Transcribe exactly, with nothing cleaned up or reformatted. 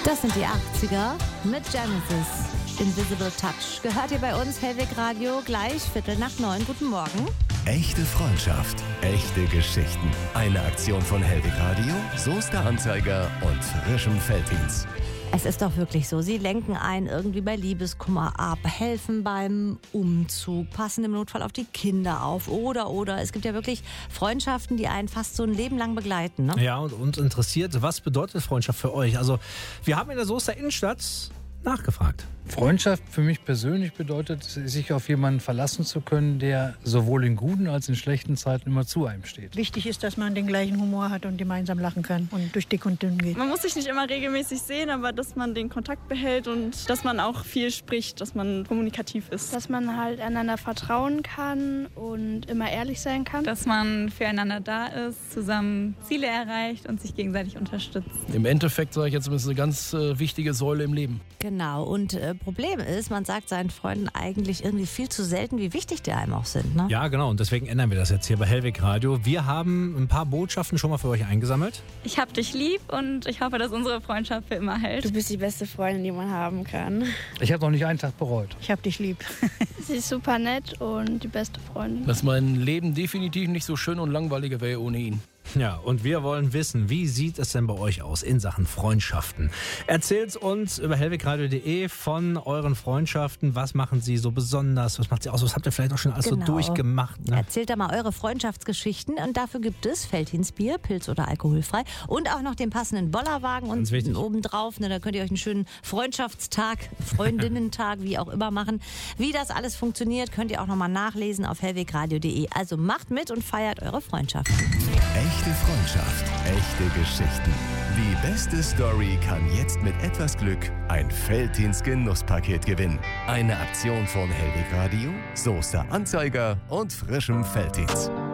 Das sind die achtziger mit Genesis. Invisible Touch. Gehört ihr bei uns, Hellweg Radio, gleich Viertel nach neun. Guten Morgen. Echte Freundschaft, echte Geschichten. Eine Aktion von Hellweg Radio, Soester Anzeiger und frischem Felddienst. Es ist doch wirklich so, sie lenken ein irgendwie bei Liebeskummer ab, helfen beim Umzug, passen im Notfall auf die Kinder auf oder, oder. Es gibt ja wirklich Freundschaften, die einen fast so ein Leben lang begleiten, ne? Ja, und uns interessiert, was bedeutet Freundschaft für euch? Also, wir haben in der Soester Innenstadt nachgefragt. Freundschaft für mich persönlich bedeutet, sich auf jemanden verlassen zu können, der sowohl in guten als in schlechten Zeiten immer zu einem steht. Wichtig ist, dass man den gleichen Humor hat und gemeinsam lachen kann und durch dick und dünn geht. Man muss sich nicht immer regelmäßig sehen, aber dass man den Kontakt behält und dass man auch viel spricht, dass man kommunikativ ist. Dass man halt einander vertrauen kann und immer ehrlich sein kann. Dass man füreinander da ist, zusammen Ziele erreicht und sich gegenseitig unterstützt. Im Endeffekt, sage ich jetzt, ist eine ganz äh, wichtige Säule im Leben. Genau, und äh, Problem ist, man sagt seinen Freunden eigentlich irgendwie viel zu selten, wie wichtig die einem auch sind, ne? Ja, genau, und deswegen ändern wir das jetzt hier bei Hellweg Radio. Wir haben ein paar Botschaften schon mal für euch eingesammelt. Ich hab dich lieb und ich hoffe, dass unsere Freundschaft für immer hält. Du bist die beste Freundin, die man haben kann. Ich habe noch nicht einen Tag bereut. Ich hab dich lieb. Sie ist super nett und die beste Freundin. Dass mein Leben definitiv nicht so schön und langweiliger wäre ohne ihn. Ja, und wir wollen wissen, wie sieht es denn bei euch aus in Sachen Freundschaften? Erzählt uns über hellwegradio punkt de von euren Freundschaften. Was machen sie so besonders? Was macht sie aus? Was habt ihr vielleicht auch schon alles Genau. so durchgemacht? Ne? Erzählt da mal eure Freundschaftsgeschichten und dafür gibt es Felddienstbier, Pilz- oder alkoholfrei und auch noch den passenden Bollerwagen und obendrauf. Ne, da könnt ihr euch einen schönen Freundschaftstag, Freundinnentag, wie auch immer machen. Wie das alles funktioniert, könnt ihr auch nochmal nachlesen auf hellwegradio punkt de. Also macht mit und feiert eure Freundschaften. Echte Freundschaft, echte Geschichten. Die beste Story kann jetzt mit etwas Glück ein Felddienst-Genusspaket gewinnen. Eine Aktion von Hellweg Radio, Soester Anzeiger und frischem Felddienst.